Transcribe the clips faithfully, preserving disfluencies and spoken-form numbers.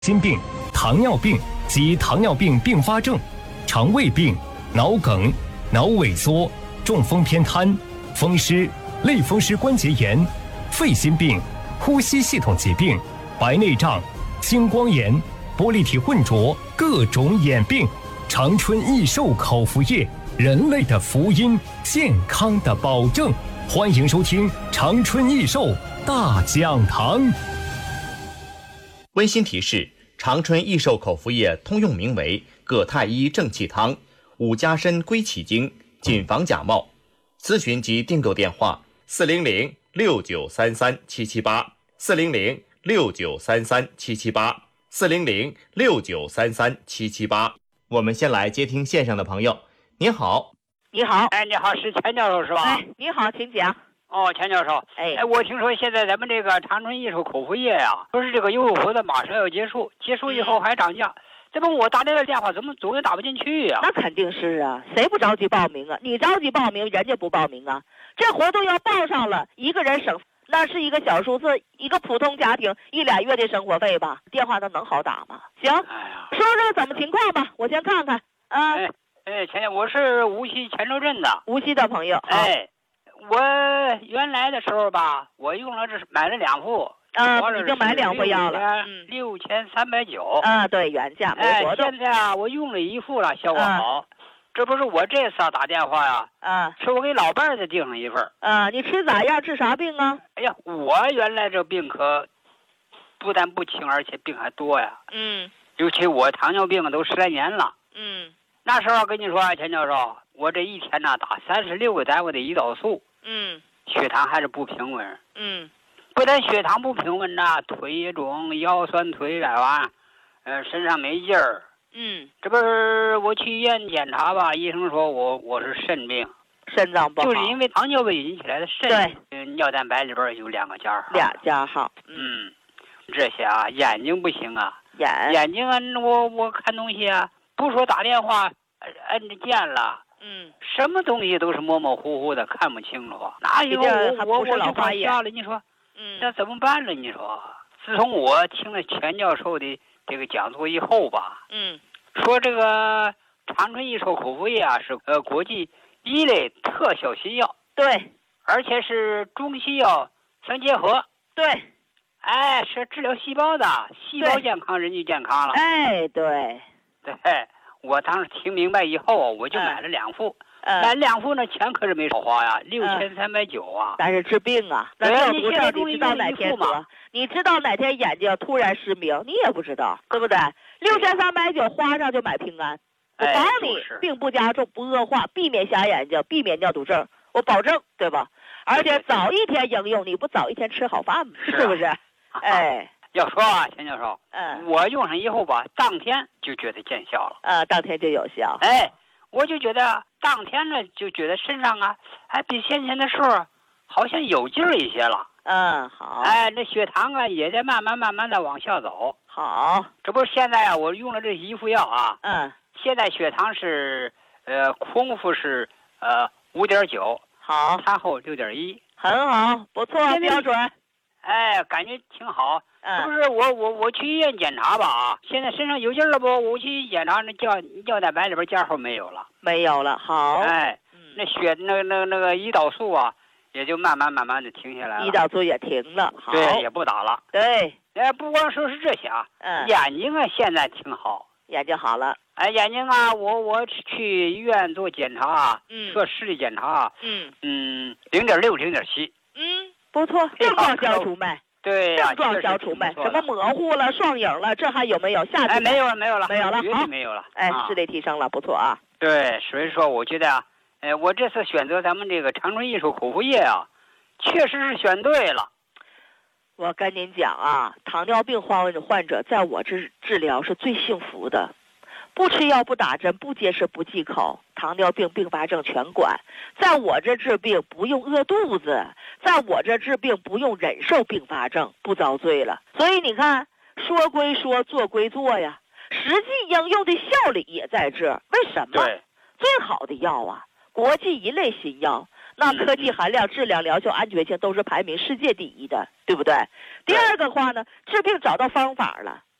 心病、糖尿病及糖尿病并发症、肠胃病、脑梗、脑萎缩、中风偏瘫、风湿、类风湿关节炎、肺心病、呼吸系统疾病、白内障、青光眼、玻璃体混浊各种眼病。长春益寿口服液，人类的福音，健康的保证。欢迎收听长春益寿大讲堂。 温馨提示：长春益寿口服液通用名为葛太医正气汤、五加参归气精，谨防假冒。咨询及订购电话：四零零六九三三七七八，四零零六九三三七七八，四零零六九三三七七八。我们先来接听线上的朋友。您好。 你好。 哎，你好，是钱教授是吧？ 哎，你好，请讲。 哦，钱教授。 哎哎，我听说现在咱们这个长春益寿口服液呀、啊，说是这个优惠活动马上要结束，结束以后还涨价。这不我打这个电话怎么总也打不进去呀、啊？ 那肯定是啊，谁不着急报名啊？你着急报名，人家不报名啊。这活动要报上了，一个人省，那是一个小数字，一个普通家庭一俩月的生活费吧？电话那能好打吗？行， 哎呀， 说说怎么情况吧，我先看看啊。 哎哎，钱，我是无锡乾州镇的。 无锡的朋友。 哎，我原来的时候吧，我用了这买了两副。 啊，已经买两副药了， 嗯，六千三百九。 啊，对，原价没活动。 哎，现在啊，我用了一副了，效果好。 啊、 这不是我这次打电话呀、 啊，啊， 是我给老伴儿再订上一份。 啊，你吃咋样？治啥病啊？ 哎呀，我原来这病可不但不轻，而且病还多呀。 嗯。 尤其我糖尿病都十来年了。 嗯。 那时候跟你说啊，钱教授，我这一天呢打三十六个单位的胰岛素。 嗯。 血糖还是不平稳。 嗯。 不但血糖不平稳呐，腿也肿，腰酸腿软啊，呃，身上没劲儿。 嗯， 这不是我去医院检查吧，医生说我我是肾病， 肾脏不好， 就是因为糖尿病引起来的肾。 对， 嗯，尿蛋白里边有两个加号。 俩加号。 嗯，嗯这些啊，眼睛不行啊， 眼眼睛啊，我我看东西啊，不说打电话，摁着键了。 嗯， 什么东西都是模模糊糊的，看不清楚。哪有我我我就发瞎了？你说。 嗯， 那怎么办呢？你说，自从我听了钱教授的这个讲座以后吧， 嗯， 说这个长春益寿口服液啊是呃国际一类特效新药， 对， 而且是中西药相结合， 对， 哎，是治疗细胞的，细胞健康人就健康了， 哎，对， 对，我当时听明白以后，我就买了两副。 嗯， 买两副呢，钱可是没少花呀，六千三百九啊！ 但是治病啊，那尿毒症你知道哪天得？你知道哪天眼睛突然失明，你也不知道，对不对？六千三百九花上就买平安，我保你病不加重，不恶化，避免瞎眼睛，避免尿毒症，我保证，对吧？而且早一天应用，你不早一天吃好饭吗？是不是？哎， 要说啊，钱教授， 嗯， 我用上以后吧，当天就觉得见效了， 啊，当天就有效， 哎。我就觉得当天呢，就觉得身上啊，还比先前的时候好像有劲儿一些了。 嗯，好。 哎，这血糖啊也在慢慢慢慢的往下走。 好， 这不是现在啊，我用了这一副药啊。 嗯。 现在血糖是呃空腹是呃五点九， 好， 餐后六点一， 很好，不错，标准。 哎，感觉挺好。 嗯， 不是我我我去医院检查吧啊，现在身上有劲了不？我去检查，那叫尿蛋白里边加号没有了， 没有了。好， 哎，嗯、那血那那那个胰岛素啊，也就慢慢慢慢的停下来了。 胰岛素也停了，好， 对，也不打了。 对， 哎，不光说是这些啊， 嗯， 眼睛啊现在挺好， 眼睛好了。 哎，眼睛啊，我我去医院做检查啊， 嗯， 做视力检查啊， 嗯嗯，零点六零点七， 嗯，不错，症状消除没？ 对呀、 啊，症状消除没？什么模糊了、双影了，这还有没有？下去哎，没有了，没有了， 没有了， 绝对没有了。 哎，视力提升了，不错啊。 对，所以说我觉得啊，呃，我这次选择咱们这个长春益寿口服液啊，确实是选对了。 我跟您讲啊，糖尿病患患者在我这治疗是最幸福的。不吃药不打针不节食不忌口，糖尿病并发症全管。在我这治病不用饿肚子，在我这治病不用忍受并发症，不遭罪了。所以你看，说归说，做归做呀，实际应用的效力也在这。为什么？ 对， 最好的药啊，国际一类新药，那科技含量、质量、疗效、安全性都是排名世界第一的，对不对？第二个话呢，治病找到方法了。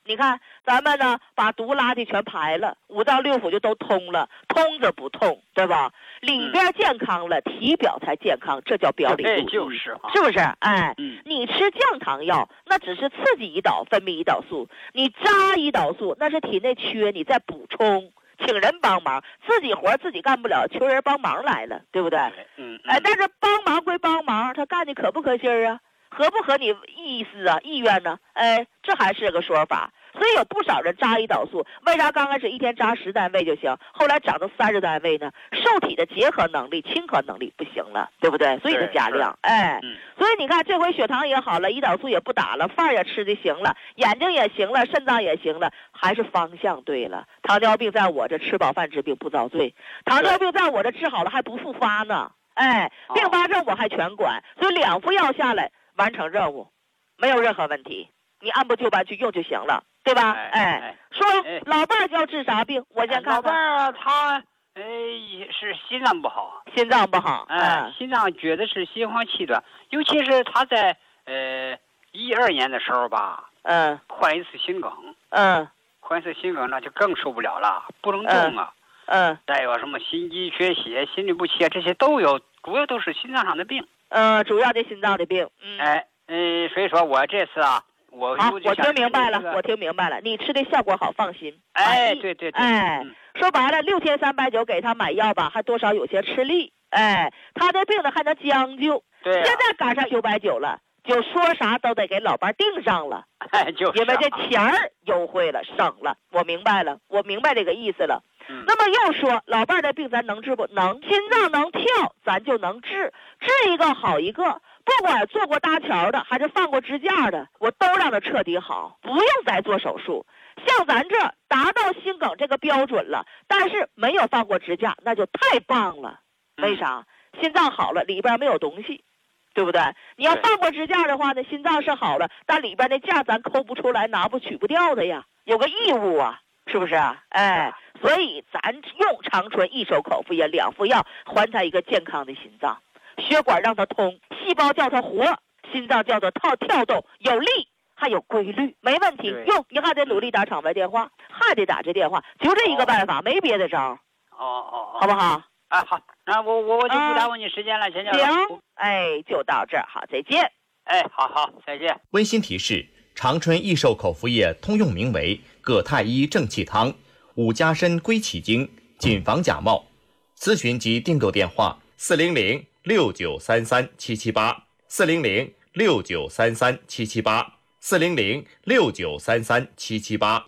你看咱们呢把毒垃圾全排了，五脏六腑就都通了，通着不痛，对吧？里边健康了，体表才健康，这叫表里如一， 就是啊， 是不是？哎， 嗯， 你吃降糖药，那只是刺激胰岛分泌胰岛素，你扎胰岛素那是体内缺，你再补充。请人帮忙，自己活自己干不了，求人帮忙来了，对不对？ 嗯， 哎，但是帮忙归帮忙，他干的可不可信啊？合不合你意思啊？意愿呢？哎，这还是个说法。所以有不少人扎胰岛素，为啥刚开始一天扎十单位就行，后来长到三十单位呢？受体的结合能力、亲和能力不行了，对不对？所以得加量。哎， 嗯， 所以你看这回血糖也好了，胰岛素也不打了，饭也吃的行了，眼睛也行了，肾脏也行了，还是方向对了。糖尿病在我这吃饱饭治病不遭罪，糖尿病在我这治好了还不复发呢。哎，并发症我还全管，所以两副药下来完成任务，没有任何问题，你按部就班去用就行了。对吧？ 哎， 哎说哎老伴儿要治啥病？我先看看。 老伴儿啊，他呃是心脏不好， 心脏不好， 哎，嗯、心脏觉得是心慌气短，尤其是他在呃一二年的时候吧， 嗯， 患一次心梗， 嗯， 患一次心梗那就更受不了了，不能动啊， 嗯， 再有什么心肌缺血、心律不齐啊，这些都有，主要都是心脏上的病， 嗯，主要的心脏的病，嗯， 哎，嗯，所以说我这次啊。我好，我听明白了， 这个、 我听明白了，你吃的效果好，放心。 哎，对对对， 哎，嗯、说白了，六千三百九给他买药吧，还多少有些吃力。哎，他的病呢还能将就。 对、啊， 现在赶上九百九了，就说啥都得给老伴定上了。 哎，就是、啊， 因为这钱儿优惠了，省了。我明白了，我明白这个意思了。 嗯、 那么又说，老伴儿的病咱能治不能？心脏能跳，咱就能治，治一个好一个。不管做过搭桥的还是放过支架的，我都让他彻底好，不用再做手术。像咱这达到心梗这个标准了，但是没有放过支架，那就太棒了。为啥？心脏好了，里边没有东西，对不对？你要放过支架的话呢，心脏是好了，但里边那架咱抠不出来，拿不取不掉的呀，有个异物啊，是不是啊？哎，所以咱用长春益寿口服液两副药，还他一个健康的心脏。血管让它通，细胞叫它活，心脏叫它跳跳动有力，还有规律，没问题。用你还得努力打场外电话，还得打这电话，就这一个办法，哦、没别的招。 哦哦， 好不好？ 啊好，那我我我就不耽误你时间了，先生。 行，哎，就到这儿，好，再见。 哎，好好，再见。 温馨提示：长春益寿口服液通用名为葛太医正气汤、五加参归气经，谨防假冒。咨询及订购电话：四零零六九三三七七八，四零零六九三三七七八，四零零六九三三七七八。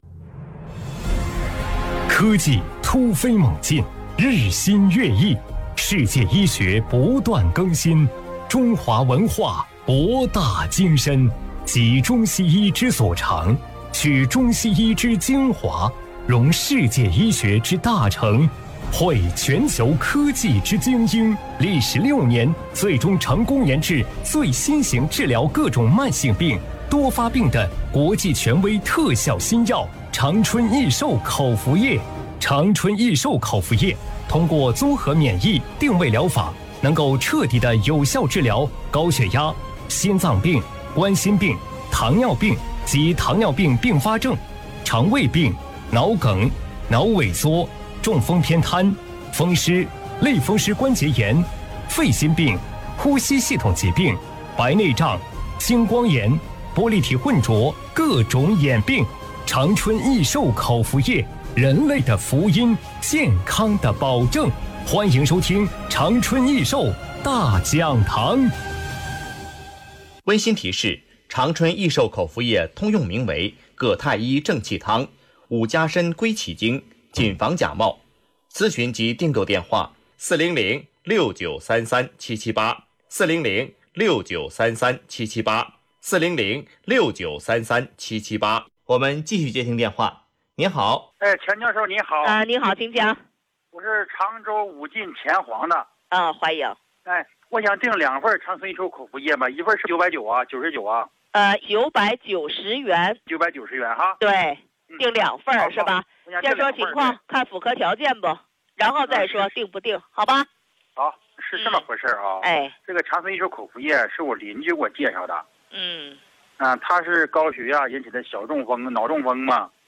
科技突飞猛进，日新月异，世界医学不断更新，中华文化博大精深，集中西医之所长，取中西医之精华，融世界医学之大成，汇全球科技之精英，历时六年，最终成功研制最新型治疗各种慢性病、多发病的国际权威特效新药长春益寿口服液。长春益寿口服液通过综合免疫定位疗法，能够彻底的有效治疗高血压、心脏病、冠心病、糖尿病及糖尿病并发症、肠胃病、脑梗、脑萎缩、中风偏瘫、风湿、类风湿关节炎、肺心病、呼吸系统疾病、白内障、青光眼、玻璃体混浊各种眼病。长春益寿口服液，人类的福音，健康的保证。欢迎收听长春益寿大讲堂。 温馨提示：长春益寿口服液通用名为葛太医正气汤、五加参归气经，谨防假冒。咨询及订购电话：四零零六九三三七七八，四零零六九三三七七八，四零零六九三三七七八。我们继续接听电话。您好， 哎，钱教授你好。 啊、呃，你好，请讲。 我是常州武进乾黄的。 啊、呃，欢迎。 哎，我想订两份长春益寿口服液吧，一份是九百九啊，九十九啊。 呃，九百九十元。 九百九十元哈。 对，订两份、嗯、是吧？先说情况，看符合条件不，然后再说定不定，好吧？ 好，是这么回事啊、嗯。 哎， 这个长春益寿口服液是我邻居给我介绍的。 嗯。 啊，他是高血压引起的小中风、脑中风嘛。